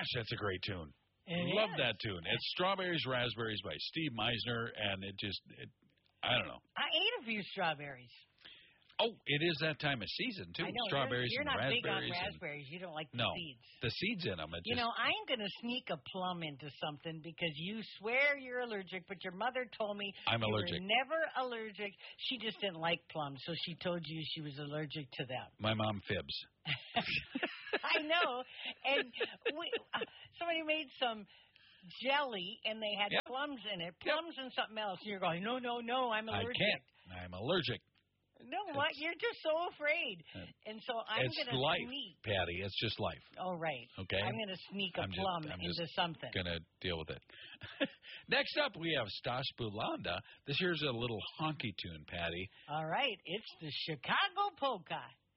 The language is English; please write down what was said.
Gosh, that's a great tune. It Love is. that tune. It's Strawberries, Raspberries by Steve Meisner, and I don't know. I ate a few strawberries. Oh, it is that time of season, too. I know. Strawberries You're and not big on raspberries. raspberries. You don't like the No, seeds. the seeds in them. You know, I'm going to sneak a plum into something because you swear you're allergic, but your mother told me I'm allergic. you were never allergic. She just didn't like plums, so she told you she was allergic to them. My mom fibs. I know. And somebody made some jelly, and they had plums in it, plums and something else. And you're going, no, I'm allergic. I can't. I'm allergic. No, what? You're just so afraid. And so I'm going to life, sneak. Patty. It's just life. Oh, right. Okay. I'm going to sneak a plum into something. Going to deal with it. Next up, we have Stas Bulanda. This here's a little honky tune, Patty. All right. It's the Chicago Polka.